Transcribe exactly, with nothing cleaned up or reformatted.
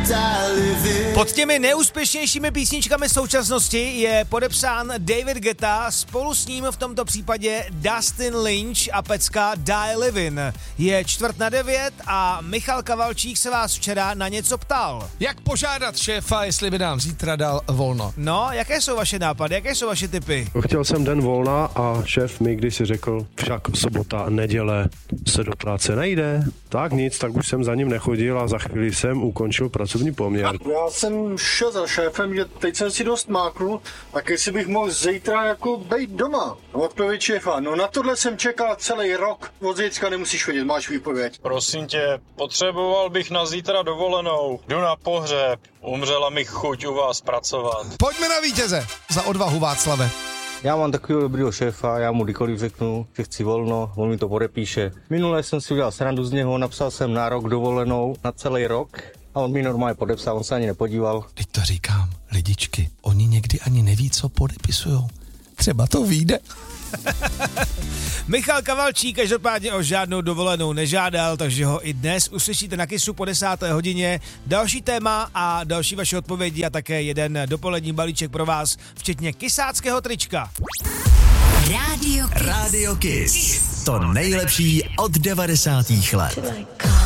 Pod těmi neúspěšnějšími písničkami současnosti je podepsán David Guetta, spolu s ním v tomto případě Dustin Lynch a pecka Die Livin. Je čtvrt na devět a Michal Kavalčík se vás včera na něco ptal. Jak požádat šéfa, jestli by nám zítra dal volno? No, jaké jsou vaše nápady, jaké jsou vaše tipy? Chtěl jsem den volna a šéf mi když si řekl, však sobota a neděle se do práce nejde. Tak nic, tak už jsem za ním nechodil a za chvíli jsem ukončil pracovní poměr. Já jsem šel za šéfem, že teď jsem si dost máknul, tak jestli bych mohl zítra jako bejt doma. Odpověď šéfa, no na tohle jsem čekal celý rok. Od zítřka nemusíš chodit, máš výpověď. Prosím tě, potřeboval bych na zítra dovolenou. Jdu na pohřeb, umřela mi chuť u vás pracovat. Pojďme na vítěze za odvahu Václave. Já mám takového dobrýho šéfa, já mu kdykoliv řeknu, že chci volno, on mi to podepíše. Minule jsem si udělal srandu z něho, napsal jsem na rok dovolenou, na celý rok a on mi normálně podepsal, on se ani nepodíval. Teď to říkám, lidičky, oni někdy ani neví, co podepisujou. Třeba to vyjde. Michal Kavalčík každopádně o žádnou dovolenou nežádal, takže ho i dnes uslyšíte na Kissu po desáté hodině. Další téma a další vaše odpovědi a také jeden dopolední balíček pro vás, včetně kysáckého trička. Radio Kiss. Radio Kiss. To nejlepší od devadesátých let.